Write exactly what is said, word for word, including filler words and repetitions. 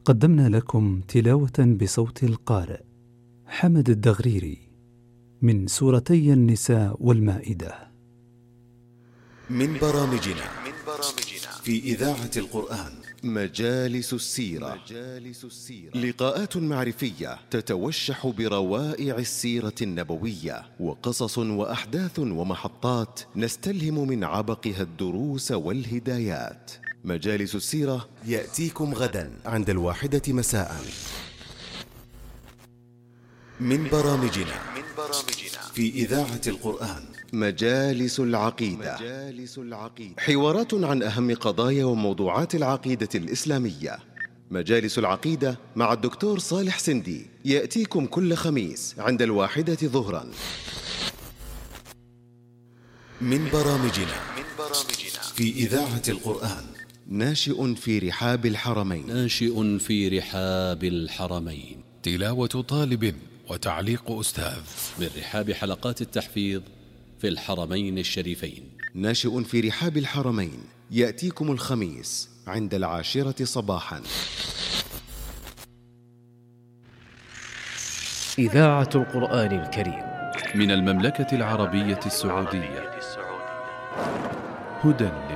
قدمنا لكم تلاوة بصوت القارئ حمد الدغريري من سورتي النساء والمائدة. من برامجنا في إذاعة القرآن مجالس السيرة. لقاءات معرفية تتوشح بروائع السيرة النبوية وقصص وأحداث ومحطات نستلهم من عبقها الدروس والهدايات. مجالس السيرة يأتيكم غدا عند الواحدة مساء. من برامجنا في إذاعة القرآن مجالس العقيدة. حوارات عن أهم قضايا وموضوعات العقيدة الإسلامية. مجالس العقيدة مع الدكتور صالح سندي يأتيكم كل خميس عند الواحدة ظهرا. من برامجنا في إذاعة القرآن ناشئ في رحاب الحرمين. ناشئ في رحاب الحرمين. تلاوة طالب وتعليق أستاذ من رحاب حلقات التحفيظ في الحرمين الشريفين. ناشئ في رحاب الحرمين يأتيكم الخميس عند العاشرة صباحا. إذاعة القرآن الكريم من المملكة العربية السعودية. هدى